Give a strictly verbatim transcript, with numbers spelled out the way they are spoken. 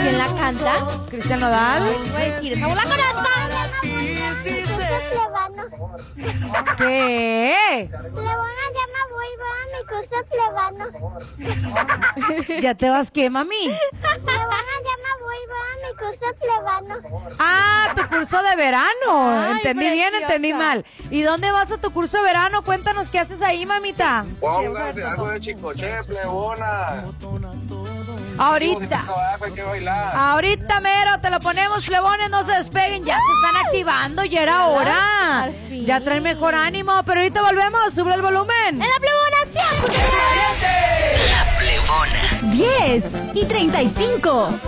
¿Quién la canta? Cristian Nodal. Voy a decir, esa voz la conozco. ¿Qué? Plebona, ya me voy, va a mi curso plebano. ¿Ya te vas qué, mami? Plebona, ya me voy, va a mi curso plebano. Ah, tu curso de verano. Ay, entendí bien, preciosa. entendí mal. ¿Y dónde vas a tu curso de verano? Cuéntanos qué haces ahí, mamita. Póngase algo de chicoche, plebona. Ahorita. Hay que bailar. Ahorita mero, te lo ponemos, plebones, no se despeguen, ya se están activando, ya era hora. Al fin. Ya traen mejor ánimo, pero ahorita volvemos, sube el volumen. En la plebona siempre. La Plebona. diez y treinta y cinco.